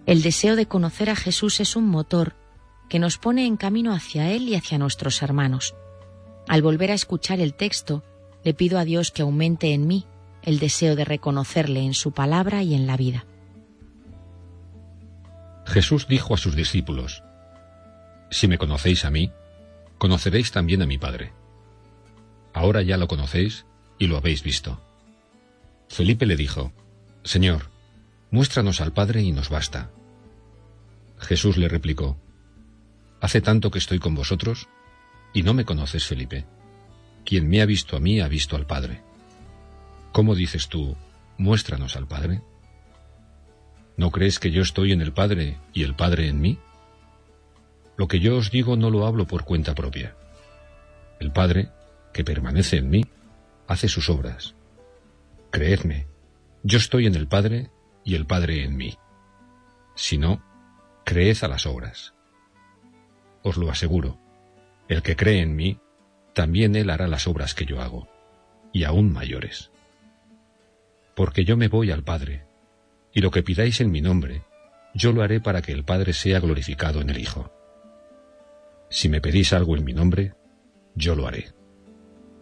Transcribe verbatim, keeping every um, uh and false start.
El deseo de conocer a Jesús es un motor que nos pone en camino hacia Él y hacia nuestros hermanos. Al volver a escuchar el texto, le pido a Dios que aumente en mí el deseo de reconocerle en su palabra y en la vida. Jesús dijo a sus discípulos: «Si me conocéis a mí, conoceréis también a mi Padre. Ahora ya lo conocéis y lo habéis visto». Felipe le dijo: «Señor, muéstranos al Padre y nos basta». Jesús le replicó: «Hace tanto que estoy con vosotros y no me conoces, Felipe. Quien me ha visto a mí ha visto al Padre. ¿Cómo dices tú, muéstranos al Padre? ¿No crees que yo estoy en el Padre y el Padre en mí? Lo que yo os digo no lo hablo por cuenta propia. El Padre, que permanece en mí, hace sus obras. Creedme, yo estoy en el Padre y el Padre en mí. Si no, creed a las obras. Os lo aseguro, el que cree en mí, también él hará las obras que yo hago, y aún mayores. Porque yo me voy al Padre, y lo que pidáis en mi nombre, yo lo haré para que el Padre sea glorificado en el Hijo. Si me pedís algo en mi nombre, yo lo haré».